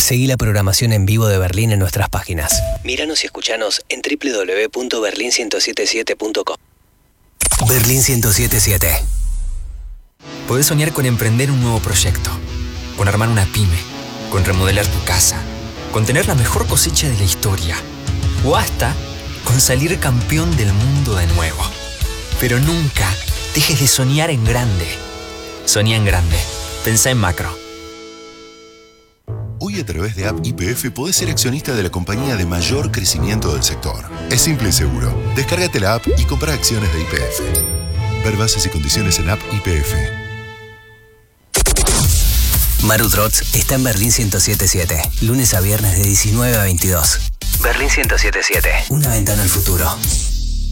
Seguí la programación en vivo de Berlín en nuestras páginas. Míranos y escuchanos en www.berlin1077.com. Berlín 1077. Podés soñar con emprender un nuevo proyecto, con armar una pyme, con remodelar tu casa, con tener la mejor cosecha de la historia, o hasta con salir campeón del mundo de nuevo. Pero nunca dejes de soñar en grande. Soñá en grande. Pensá en macro. Hoy a través de App YPF podés ser accionista de la compañía de mayor crecimiento del sector. Es simple y seguro. Descárgate la app y compra acciones de YPF. Ver bases y condiciones en App YPF. Maru Trotz está en Berlín 1077, lunes a viernes de 19 a 22. Berlín 1077, una ventana al futuro.